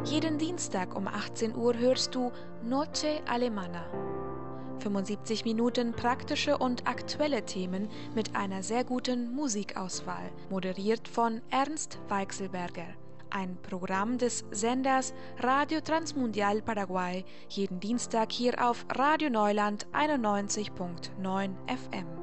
Jeden Dienstag um 18 Uhr hörst du Noche Alemana. 75 Minuten praktische und aktuelle Themen mit einer sehr guten Musikauswahl, moderiert von Ernst Weichselberger. Ein Programm des Senders Radio Transmundial Paraguay, jeden Dienstag hier auf Radio Neuland 91.9 FM.